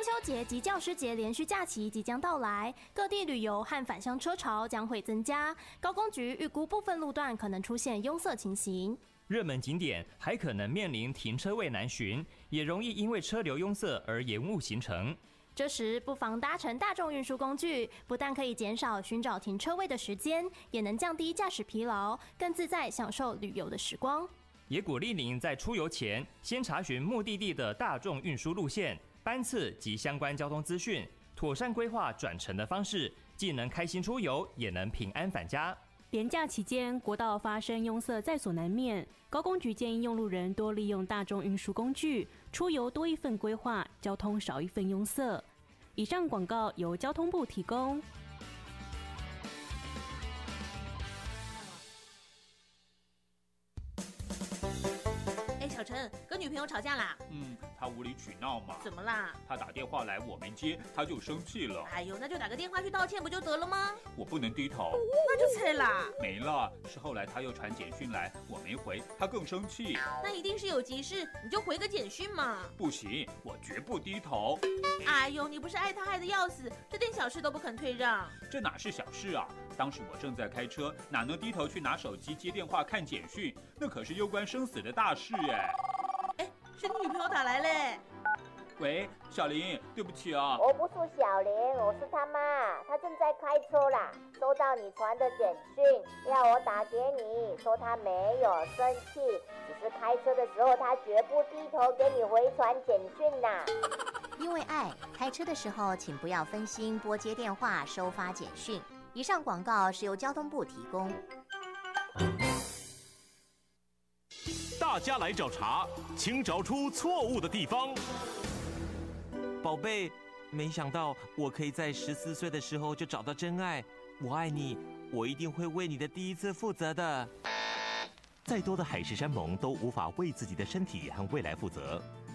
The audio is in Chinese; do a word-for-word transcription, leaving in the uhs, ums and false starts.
中秋节及教师节连续假期即将到来，各地旅游和返乡车潮将会增加。高工局预估部分路段可能出现拥塞情形， 热门景点还可能面临停车位难寻，也容易因为车流拥塞而延误行程。 这时不妨搭乘大众运输工具，不但可以减少寻找停车位的时间，也能降低驾驶疲劳，更自在享受旅游的时光。 也鼓励您在出游前先查询目的地的大众运输路线、班次及相关交通资讯，妥善规划转乘的方式，既能开心出游，也能平安返家。 连假期间，国道发生拥塞在所难免。高工局建议用路人多利用大众运输工具，出游多一份规划，交通少一份拥塞。以上广告由交通部提供。 小陈跟女朋友吵架啦？ 嗯，他无理取闹嘛。 怎么啦？ 他打电话来，我没接，他就生气了。 哎呦，那就打个电话去道歉不就得了吗？ 我不能低头。 那就菜啦。 没了，是后来他又传简讯来，我没回，他更生气。 那一定是有急事，你就回个简讯嘛。 不行，我绝不低头。 哎呦，你不是爱他爱得要死，这点小事都不肯退让。 这哪是小事啊？当时我正在开车，哪能低头去拿手机接电话看简讯？那可是攸关生死的大事哎。 哎，是你女朋友打来嘞。 喂，小林，对不起啊。 我不是小林，我是他妈，他正在开车啦，收到你传的简讯，要我打给你，说他没有生气，只是开车的时候他绝不低头给你回传简讯啦。 因为爱，开车的时候请不要分心拨接电话、收发简讯。以上广告是由交通部提供。 大家来找茬，请找出错误的地方。 宝贝，没想到我可以在十四岁的时候就找到真爱。我爱你，我一定会为你的第一次负责的。 再多的海誓山盟都无法为自己的身体和未来负责。